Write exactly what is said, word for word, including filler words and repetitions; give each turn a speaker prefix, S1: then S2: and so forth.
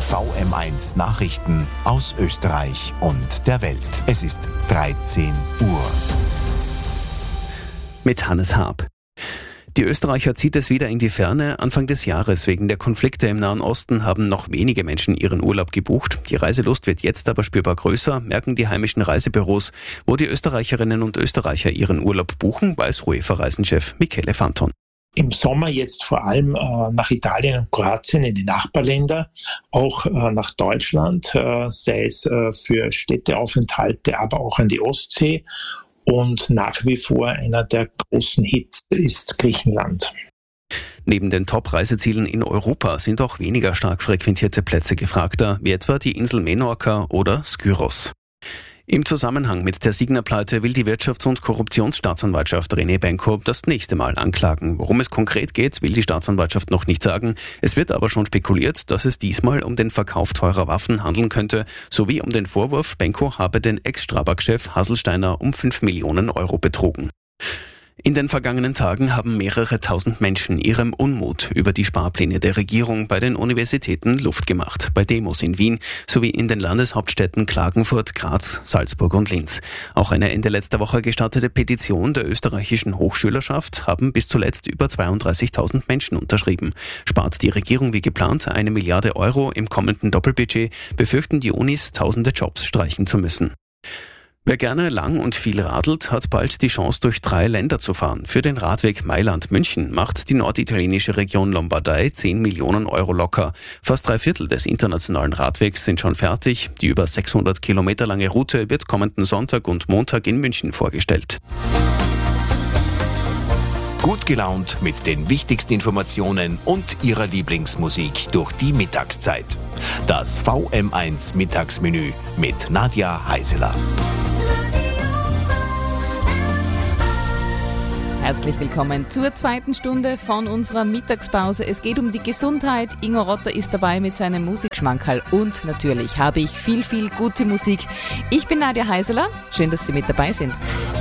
S1: V M eins Nachrichten aus Österreich und der Welt. Es ist dreizehn Uhr.
S2: Mit Hannes Haab. Die Österreicher zieht es wieder in die Ferne. Anfang des Jahres wegen der Konflikte im Nahen Osten haben noch wenige Menschen ihren Urlaub gebucht. Die Reiselust wird jetzt aber spürbar größer, merken die heimischen Reisebüros. Wo die Österreicherinnen und Österreicher ihren Urlaub buchen, weiß UEFA-Reisenchef Michele Fanton.
S3: Im Sommer jetzt vor allem äh, nach Italien und Kroatien, in die Nachbarländer, auch äh, nach Deutschland, äh, sei es äh, für Städteaufenthalte, aber auch an die Ostsee. Und nach wie vor einer der großen Hits ist Griechenland.
S2: Neben den Top-Reisezielen in Europa sind auch weniger stark frequentierte Plätze gefragter, wie etwa die Insel Menorca oder Skyros. Im Zusammenhang mit der Signa-Pleite will die Wirtschafts- und Korruptionsstaatsanwaltschaft René Benko das nächste Mal anklagen. Worum es konkret geht, will die Staatsanwaltschaft noch nicht sagen. Es wird aber schon spekuliert, dass es diesmal um den Verkauf teurer Waffen handeln könnte, sowie um den Vorwurf, Benko habe den Ex-Strabag-Chef Hasselsteiner um fünf Millionen Euro betrogen. In den vergangenen Tagen haben mehrere tausend Menschen ihrem Unmut über die Sparpläne der Regierung bei den Universitäten Luft gemacht, bei Demos in Wien sowie in den Landeshauptstädten Klagenfurt, Graz, Salzburg und Linz. Auch eine Ende letzter Woche gestartete Petition der österreichischen Hochschülerschaft haben bis zuletzt über zweiunddreißigtausend Menschen unterschrieben. Spart die Regierung wie geplant eine Milliarde Euro im kommenden Doppelbudget, befürchten die Unis, tausende Jobs streichen zu müssen. Wer gerne lang und viel radelt, hat bald die Chance, durch drei Länder zu fahren. Für den Radweg Mailand-München macht die norditalienische Region Lombardei zehn Millionen Euro locker. Fast drei Viertel des internationalen Radwegs sind schon fertig. Die über sechshundert Kilometer lange Route wird kommenden Sonntag und Montag in München vorgestellt.
S1: Gut gelaunt mit den wichtigsten Informationen und Ihrer Lieblingsmusik durch die Mittagszeit. Das V M eins Mittagsmenü mit Nadja Heiseler.
S4: Herzlich willkommen zur zweiten Stunde von unserer Mittagspause. Es geht um die Gesundheit. Ingo Rotter ist dabei mit seinem Musikschmankerl und natürlich habe ich viel, viel gute Musik. Ich bin Nadja Heiseler. Schön, dass Sie mit dabei sind.